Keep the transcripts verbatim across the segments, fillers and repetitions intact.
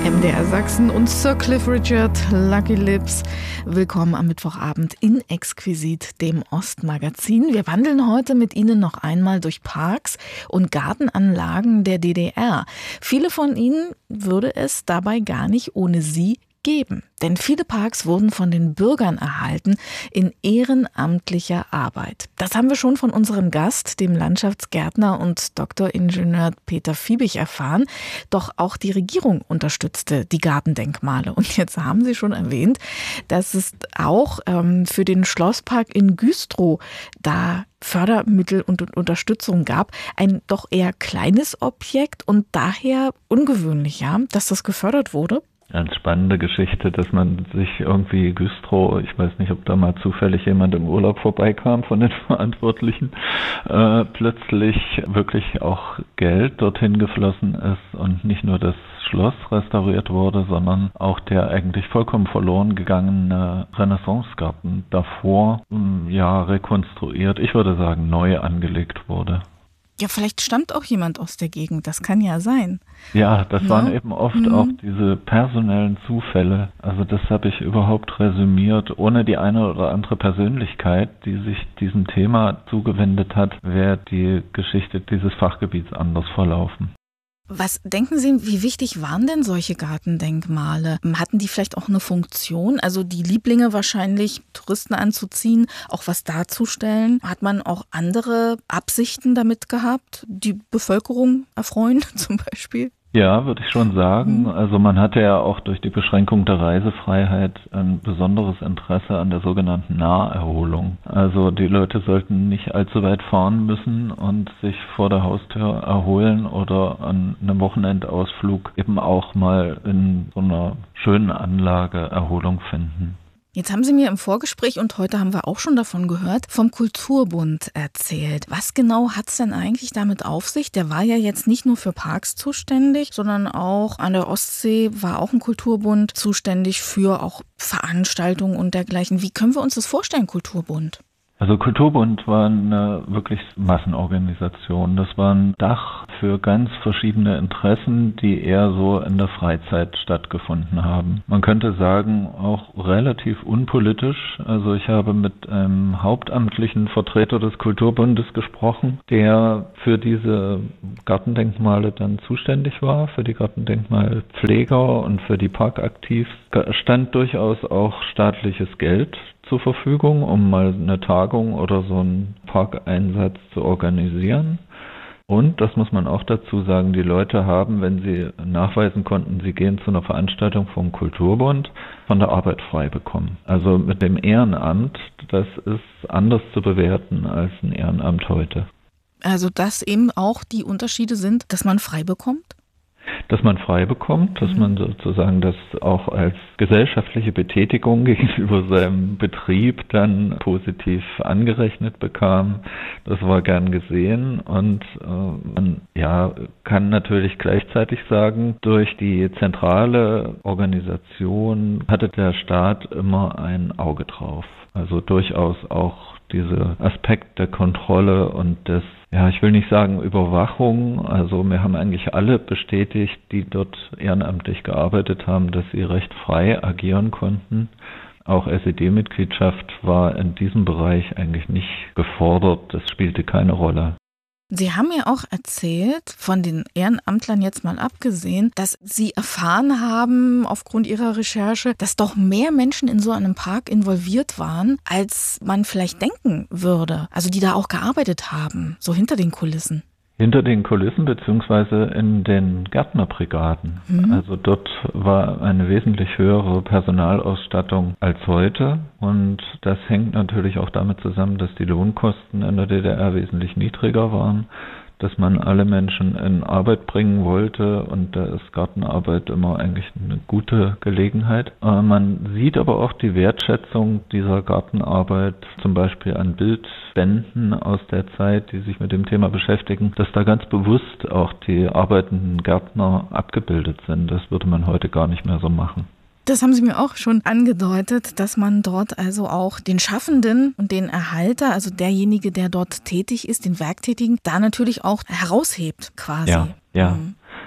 M D R Sachsen und Sir Cliff Richard, Lucky Lips. Willkommen am Mittwochabend in Exquisit, dem Ostmagazin. Wir wandeln heute mit Ihnen noch einmal durch Parks und Gartenanlagen der D D R. Viele von Ihnen würde es dabei gar nicht ohne Sie geben. Denn viele Parks wurden von den Bürgern erhalten in ehrenamtlicher Arbeit. Das haben wir schon von unserem Gast, dem Landschaftsgärtner und Doktoringenieur Peter Fiebig, erfahren. Doch auch die Regierung unterstützte die Gartendenkmale. Und jetzt haben Sie schon erwähnt, dass es auch ähm, für den Schlosspark in Güstrow da Fördermittel und Unterstützung gab. Ein doch eher kleines Objekt und daher ungewöhnlich, ja, dass das gefördert wurde. Ganz spannende Geschichte, dass man sich irgendwie Güstrow, ich weiß nicht, ob da mal zufällig jemand im Urlaub vorbeikam von den Verantwortlichen, äh, plötzlich wirklich auch Geld dorthin geflossen ist und nicht nur das Schloss restauriert wurde, sondern auch der eigentlich vollkommen verloren gegangene Renaissancegarten davor, ja, rekonstruiert, ich würde sagen, neu angelegt wurde. Ja, vielleicht stammt auch jemand aus der Gegend, das kann ja sein. Ja, das ja. waren eben oft mhm. auch diese personellen Zufälle. Also das habe ich überhaupt resümiert. Ohne die eine oder andere Persönlichkeit, die sich diesem Thema zugewendet hat, wäre die Geschichte dieses Fachgebiets anders verlaufen. Was denken Sie, wie wichtig waren denn solche Gartendenkmale? Hatten die vielleicht auch eine Funktion? Also die Lieblinge wahrscheinlich, Touristen anzuziehen, auch was darzustellen. Hat man auch andere Absichten damit gehabt? Die Bevölkerung erfreuen zum Beispiel? Ja, würde ich schon sagen. Also man hatte ja auch durch die Beschränkung der Reisefreiheit ein besonderes Interesse an der sogenannten Naherholung. Also die Leute sollten nicht allzu weit fahren müssen und sich vor der Haustür erholen oder an einem Wochenendausflug eben auch mal in so einer schönen Anlage Erholung finden. Jetzt haben Sie mir im Vorgespräch, und heute haben wir auch schon davon gehört, vom Kulturbund erzählt. Was genau hat es denn eigentlich damit auf sich? Der war ja jetzt nicht nur für Parks zuständig, sondern auch an der Ostsee war auch ein Kulturbund zuständig für auch Veranstaltungen und dergleichen. Wie können wir uns das vorstellen, Kulturbund? Also Kulturbund war eine wirklich Massenorganisation. Das war ein Dach für ganz verschiedene Interessen, die eher so in der Freizeit stattgefunden haben. Man könnte sagen, auch relativ unpolitisch. Also ich habe mit einem hauptamtlichen Vertreter des Kulturbundes gesprochen, der für diese Gartendenkmale dann zuständig war, für die Gartendenkmalpfleger und für die Parkaktivs. Stand durchaus auch staatliches Geld zur Verfügung, um mal eine Tagung oder so einen Parkeinsatz zu organisieren. Und, das muss man auch dazu sagen, die Leute haben, wenn sie nachweisen konnten, sie gehen zu einer Veranstaltung vom Kulturbund, von der Arbeit frei bekommen. Also mit dem Ehrenamt, das ist anders zu bewerten als ein Ehrenamt heute. Also dass eben auch die Unterschiede sind, dass man frei bekommt? Dass man frei bekommt, dass man sozusagen das auch als gesellschaftliche Betätigung gegenüber seinem Betrieb dann positiv angerechnet bekam. Das war gern gesehen und äh, man ja, kann natürlich gleichzeitig sagen, durch die zentrale Organisation hatte der Staat immer ein Auge drauf. Also durchaus auch dieser Aspekt der Kontrolle und des, ja, ich will nicht sagen Überwachung, also mir haben eigentlich alle bestätigt, die dort ehrenamtlich gearbeitet haben, dass sie recht frei agieren konnten. Auch S E D-Mitgliedschaft war in diesem Bereich eigentlich nicht gefordert, das spielte keine Rolle. Sie haben mir auch erzählt, von den Ehrenamtlern jetzt mal abgesehen, dass Sie erfahren haben, aufgrund Ihrer Recherche, dass doch mehr Menschen in so einem Park involviert waren, als man vielleicht denken würde. Also die da auch gearbeitet haben, so hinter den Kulissen. Hinter den Kulissen beziehungsweise in den Gärtnerbrigaden. Mhm. Also dort war eine wesentlich höhere Personalausstattung als heute und das hängt natürlich auch damit zusammen, dass die Lohnkosten in der D D R wesentlich niedriger waren, dass man alle Menschen in Arbeit bringen wollte und da ist Gartenarbeit immer eigentlich eine gute Gelegenheit. Man sieht aber auch die Wertschätzung dieser Gartenarbeit, zum Beispiel an Bildbänden aus der Zeit, die sich mit dem Thema beschäftigen, dass da ganz bewusst auch die arbeitenden Gärtner abgebildet sind. Das würde man heute gar nicht mehr so machen. Das haben Sie mir auch schon angedeutet, dass man dort also auch den Schaffenden und den Erhalter, also derjenige, der dort tätig ist, den Werktätigen, da natürlich auch heraushebt quasi. Ja, ja. Mhm.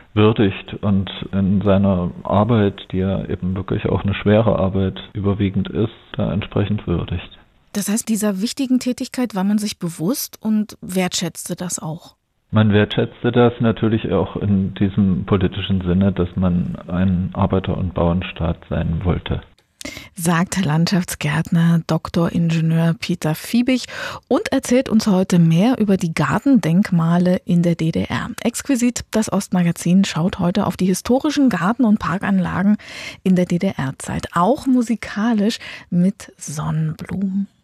würdigt und in seiner Arbeit, die ja eben wirklich auch eine schwere Arbeit überwiegend ist, da entsprechend würdigt. Das heißt, dieser wichtigen Tätigkeit war man sich bewusst und wertschätzte das auch? Man wertschätzte das natürlich auch in diesem politischen Sinne, dass man ein Arbeiter- und Bauernstaat sein wollte. Sagt Landschaftsgärtner Doktor Ingenieur Peter Fiebig und erzählt uns heute mehr über die Gartendenkmale in der D D R. Exquisit, das Ostmagazin, schaut heute auf die historischen Garten- und Parkanlagen in der D D R-Zeit, auch musikalisch mit Sonnenblumen.